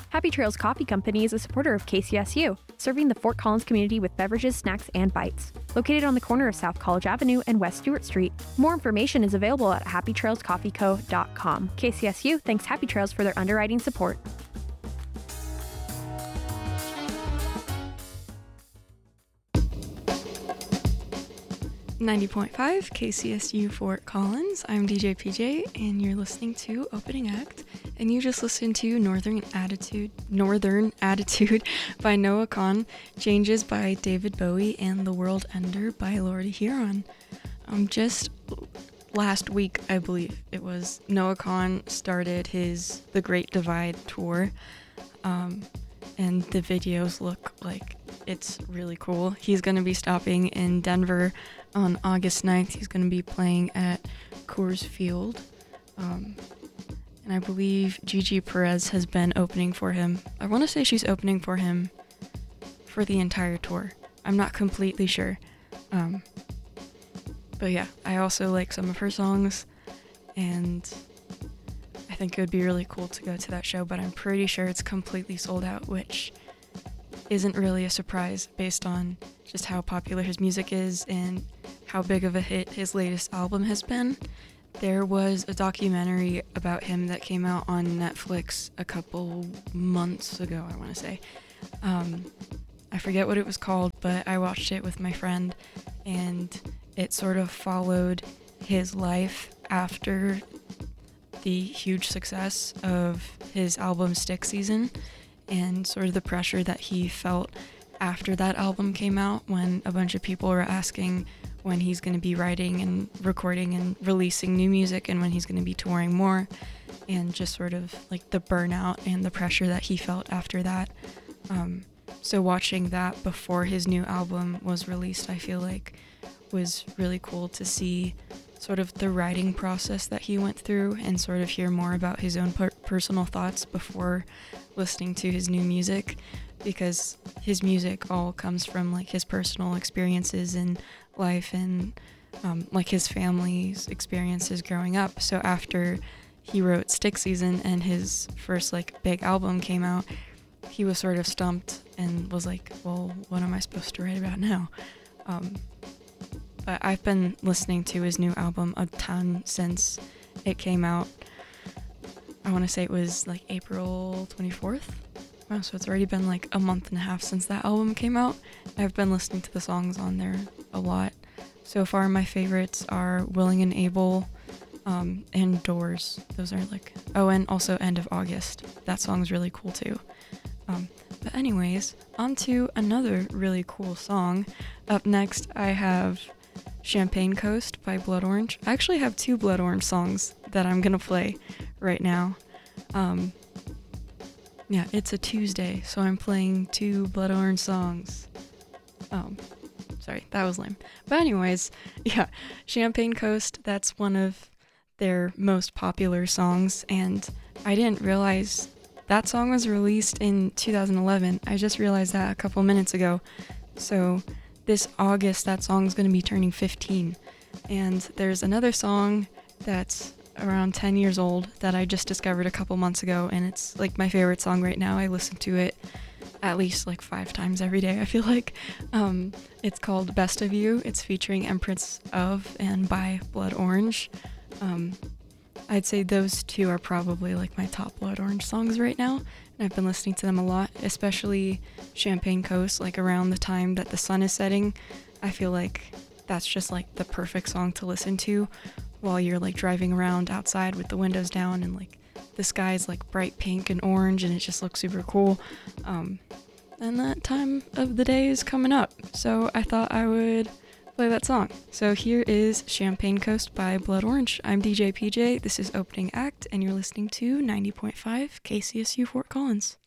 Happy Trails Coffee Company is a supporter of KCSU, serving the Fort Collins community with beverages, snacks, and bites. Located on the corner of South College Avenue and West Stewart Street, more information is available at happytrailscoffeeco.com. KCSU thanks Happy Trails for their underwriting support. .5 KCSU Fort Collins. I'm DJ PJ, and you're listening to Opening Act. And you just listened to Northern Attitude by Noah Kahan, Changes by David Bowie, and The World Ender by Lordi Huron. Just last week, I believe it was, Noah Kahan started his The Great Divide tour, and the videos look like it's really cool. He's going to be stopping in Denver on August 9th. He's going to be playing at Coors Field. And I believe Gigi Perez has been opening for him. I want to say she's opening for him for the entire tour. I'm not completely sure. But yeah, I also like some of her songs, and I think it would be really cool to go to that show, but I'm pretty sure it's completely sold out, which isn't really a surprise based on just how popular his music is and how big of a hit his latest album has been. There was a documentary about him that came out on Netflix a couple months ago, I want to say. I forget what it was called, but I watched it with my friend, and it sort of followed his life after the huge success of his album Stick Season, and sort of the pressure that he felt after that album came out, when a bunch of people were asking when he's going to be writing and recording and releasing new music, and when he's going to be touring more, and just sort of like the burnout and the pressure that he felt after that. So watching that before his new album was released, I feel like was really cool to see sort of the writing process that he went through, and sort of hear more about his own personal thoughts before listening to his new music, because his music all comes from like his personal experiences in life and like his family's experiences growing up. So after he wrote Stick Season and his first like big album came out, he was sort of stumped and was like, well, what am I supposed to write about now? But I've been listening to his new album a ton since it came out. I want to say it was like April 24th. Wow, so it's already been like a month and a half since that album came out. I've been listening to the songs on there a lot. So far, my favorites are Willing and Able, and Doors. Those are like, oh, and also End of August. That song's really cool too. But anyways, on to another really cool song. Up next, I have Champagne Coast by Blood Orange. I actually have two Blood Orange songs that I'm gonna play right now. Yeah, it's a Tuesday, so I'm playing two Blood Orange songs. Sorry, that was lame. But anyways, yeah, Champagne Coast, that's one of their most popular songs, and I didn't realize that song was released in 2011. I just realized that a couple minutes ago. So this August, that song's going to be turning 15. And there's another song that's around 10 years old that I just discovered a couple months ago, and it's like my favorite song right now. I listen to it at least like 5 times every day, I feel like. It's called Best of You. It's featuring Empress of and by Blood Orange. I'd say those two are probably like my top Blood Orange songs right now, and I've been listening to them a lot, especially Champagne Coast, like around the time that the sun is setting. I feel like that's just like the perfect song to listen to while you're like driving around outside with the windows down, and like the sky's like bright pink and orange, and it just looks super cool. And that time of the day is coming up, so I thought I would play that song. So here is Champagne Coast by Blood Orange. I'm DJ PJ, this is Opening Act, and you're listening to 90.5 KCSU Fort Collins.